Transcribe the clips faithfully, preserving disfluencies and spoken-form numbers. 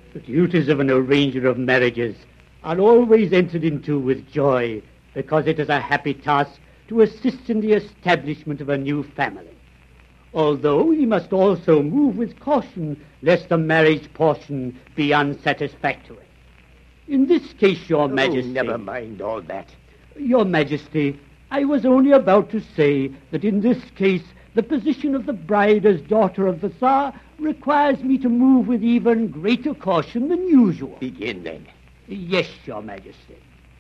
The duties of an arranger of marriages are always entered into with joy, because it is a happy task to assist in the establishment of a new family. Although he must also move with caution, lest the marriage portion be unsatisfactory. In this case, Your Majesty... Oh, never mind all that. Your Majesty, I was only about to say that in this case, the position of the bride as daughter of the Tsar requires me to move with even greater caution than usual. Begin, then. Yes, Your Majesty.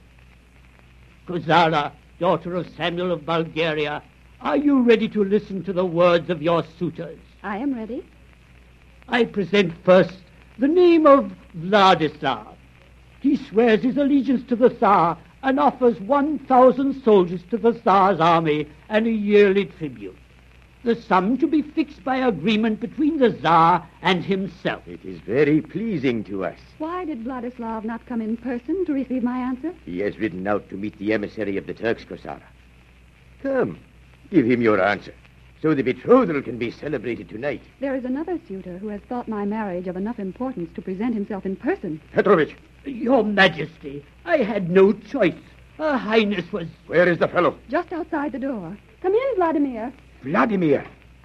Kozara, daughter of Samuel of Bulgaria, are you ready to listen to the words of your suitors? I am ready. I present first the name of Vladislav. He swears his allegiance to the Tsar and offers one thousand soldiers to the Tsar's army and a yearly tribute. The sum to be fixed by agreement between the Tsar and himself. It is very pleasing to us. Why did Vladislav not come in person to receive my answer? He has ridden out to meet the emissary of the Turks, Kozara. Come, give him your answer, so the betrothal can be celebrated tonight. There is another suitor who has thought my marriage of enough importance to present himself in person. Petrovich. Your Majesty, I had no choice. Her Highness was... Where is the fellow? Just outside the door. Come in, Vladimir. Vladimir.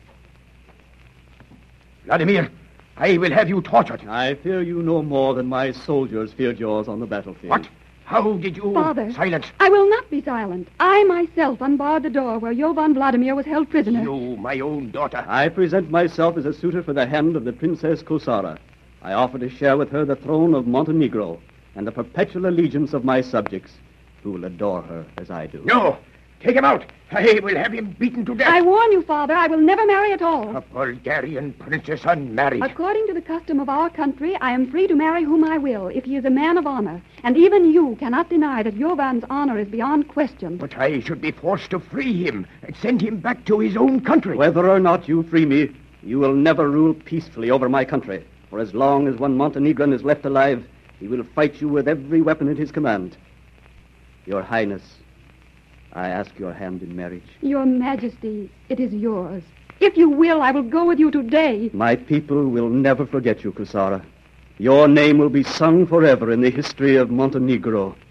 Vladimir, I will have you tortured. I fear you no more than my soldiers feared yours on the battlefield. What? How did you... Father. Silence. I will not be silent. I myself unbarred the door where Jovan Vladimir was held prisoner. You, my own daughter. I present myself as a suitor for the hand of the Princess Kozara. I offer to share with her the throne of Montenegro and the perpetual allegiance of my subjects, who will adore her as I do. No! Take him out! I will have him beaten to death. I warn you, Father, I will never marry at all. A Bulgarian princess unmarried. According to the custom of our country, I am free to marry whom I will, if he is a man of honor. And even you cannot deny that Jovan's honor is beyond question. But I should be forced to free him and send him back to his own country. Whether or not you free me, you will never rule peacefully over my country. For as long as one Montenegrin is left alive, he will fight you with every weapon at his command. Your Highness, I ask your hand in marriage. Your Majesty, it is yours. If you will, I will go with you today. My people will never forget you, Kozara. Your name will be sung forever in the history of Montenegro.